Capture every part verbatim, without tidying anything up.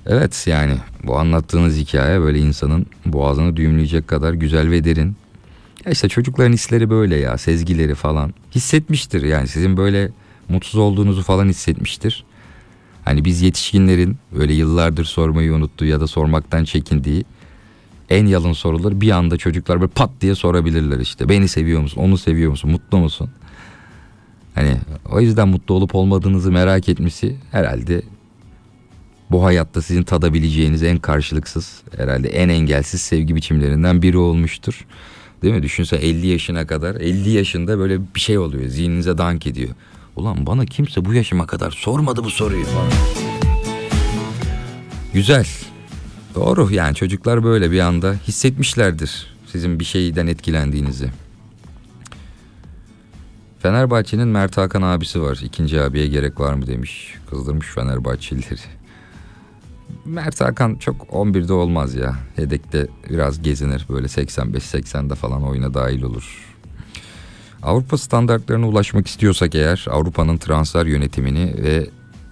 Evet, yani bu anlattığınız hikaye böyle insanın boğazını düğümleyecek kadar güzel ve derin. Ya işte çocukların hisleri böyle ya, sezgileri falan. Hissetmiştir yani, sizin böyle mutsuz olduğunuzu falan hissetmiştir. Hani biz yetişkinlerin böyle yıllardır sormayı unuttuğu ya da sormaktan çekindiği en yalın soruları bir anda çocuklar böyle pat diye sorabilirler işte. Beni seviyor musun? Onu seviyor musun? Mutlu musun? Hani o yüzden mutlu olup olmadığınızı merak etmesi herhalde bu hayatta sizin tadabileceğiniz en karşılıksız, herhalde en engelsiz sevgi biçimlerinden biri olmuştur. Değil mi? Düşünse elli yaşına kadar, elli yaşında böyle bir şey oluyor. Zihninize dank ediyor. Ulan bana kimse bu yaşıma kadar sormadı bu soruyu falan. Güzel. Doğru, yani çocuklar böyle bir anda hissetmişlerdir sizin bir şeyden etkilendiğinizi. Fenerbahçe'nin Mert Hakan abisi var. İkinci abiye gerek var mı demiş. Kızdırmış Fenerbahçelileri. Mert Hakan çok on birde olmaz ya. Yedekte biraz gezinir, böyle seksen beş seksende falan oyuna dahil olur. Avrupa standartlarına ulaşmak istiyorsak eğer, Avrupa'nın transfer yönetimini ve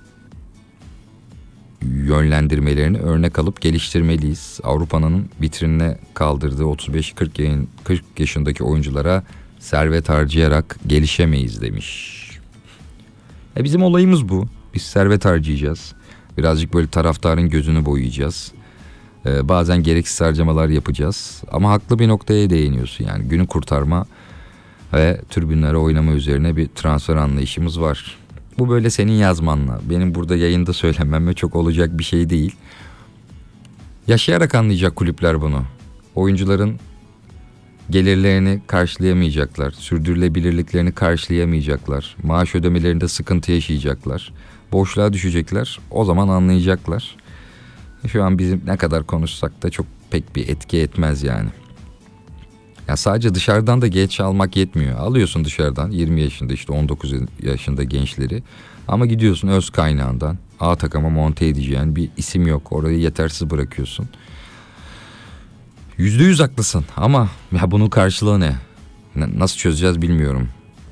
yönlendirmelerini örnek alıp geliştirmeliyiz. Avrupa'nın vitrinine kaldırdığı otuz beş kırk yaşındaki oyunculara servet harcayarak gelişemeyiz demiş. E bizim olayımız bu. Biz servet harcayacağız. Birazcık böyle taraftarın gözünü boyayacağız. Ee, bazen gereksiz harcamalar yapacağız. Ama haklı bir noktaya değiniyorsun yani. Günü kurtarma ve tribünlere oynama üzerine bir transfer anlayışımız var. Bu böyle senin yazmanla, benim burada yayında söylememle çok olacak bir şey değil. Yaşayarak anlayacak kulüpler bunu. Oyuncuların gelirlerini karşılayamayacaklar, sürdürülebilirliklerini karşılayamayacaklar, maaş ödemelerinde sıkıntı yaşayacaklar, boşluğa düşecekler. O zaman anlayacaklar. Şu an bizim ne kadar konuşsak da çok pek bir etki etmez yani. Ya sadece dışarıdan da genç almak yetmiyor. Alıyorsun dışarıdan yirmi yaşında, işte on dokuz yaşında gençleri. Ama gidiyorsun öz kaynağından A takıma monte edeceğin bir isim yok. Orayı yetersiz bırakıyorsun. Yüzde yüz haklısın ama ya bunun karşılığı ne? Nasıl çözeceğiz bilmiyorum.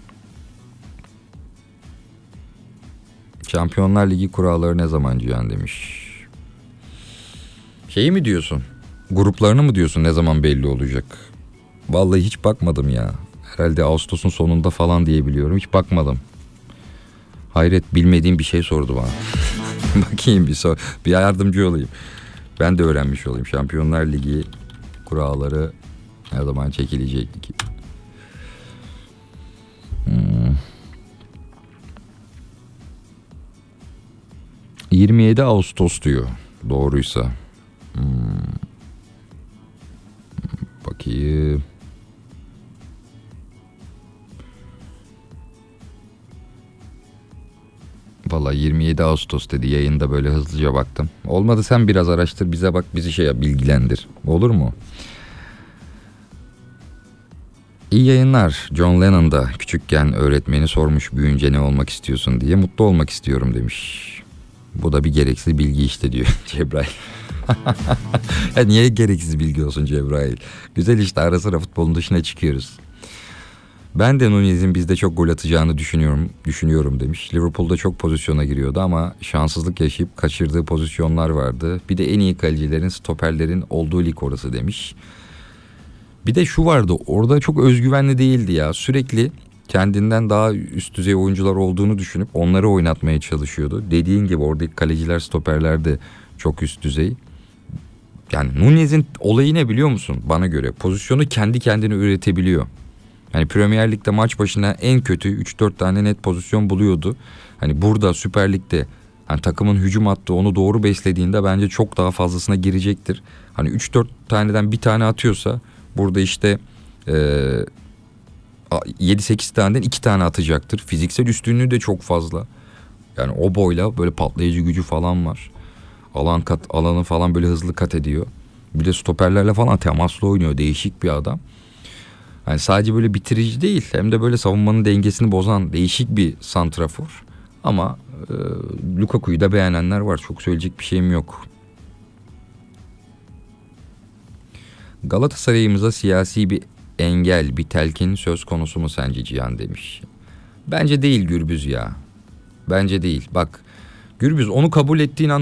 Şampiyonlar Ligi kuralları ne zaman Cihan demiş. Şeyi mi diyorsun? Gruplarını mı diyorsun, ne zaman belli olacak? Vallahi hiç bakmadım ya. Herhalde Ağustos'un sonunda falan diye biliyorum. Hiç bakmadım. Hayret, bilmediğim bir şey sordu bana. Bakayım bir sor, bir yardımcı olayım. Ben de öğrenmiş olayım. Şampiyonlar Ligi kuralları ne zaman çekilecek? Hmm. yirmi yedi Ağustos diyor. Doğruysa. Hmm. Bakayım. Vallahi yirmi yedi Ağustos dedi, yayında böyle hızlıca baktım. Olmadı sen biraz araştır, bize bak, bizi şey bilgilendir. Olur mu? İyi yayınlar. John Lennon da küçükken öğretmeni sormuş büyüyünce ne olmak istiyorsun diye. Mutlu olmak istiyorum demiş. Bu da bir gereksiz bilgi işte diyor Cebrail. Ya niye gereksiz bilgi olsun Cebrail? Güzel işte, ara sıra futbolun dışına çıkıyoruz. Ben de Nunez'in bizde çok gol atacağını düşünüyorum düşünüyorum demiş. Liverpool'da çok pozisyona giriyordu ama şanssızlık yaşayıp kaçırdığı pozisyonlar vardı. Bir de en iyi kalecilerin, stoperlerin olduğu lig orası demiş. Bir de şu vardı, orada çok özgüvenli değildi ya. Sürekli kendinden daha üst düzey oyuncular olduğunu düşünüp onları oynatmaya çalışıyordu. Dediğin gibi oradaki kaleciler, stoperler de çok üst düzey. Yani Nunez'in olayı ne biliyor musun? Bana göre pozisyonu kendi kendine üretebiliyor. Hani Premier Lig'de maç başına en kötü üç dört tane net pozisyon buluyordu. Hani burada Süper Lig'de hani takımın hücum hattı onu doğru beslediğinde bence çok daha fazlasına girecektir. Hani üç dört taneden bir tane atıyorsa burada işte e, yedi sekiz taneden iki tane atacaktır. Fiziksel üstünlüğü de çok fazla. Yani o boyla böyle patlayıcı gücü falan var. Alan kat, alanı falan böyle hızlı kat ediyor. Bir de stoperlerle falan temaslı oynuyor. Değişik bir adam. Yani sadece böyle bitirici değil, hem de böyle savunmanın dengesini bozan değişik bir santrafor. Ama e, Lukaku'yu da beğenenler var. Çok söyleyecek bir şeyim yok. Galatasaray'ımıza siyasi bir engel, bir telkin söz konusu mu sence Cihan demiş. Bence değil Gürbüz ya. Bence değil. Bak Gürbüz, onu kabul ettiğin an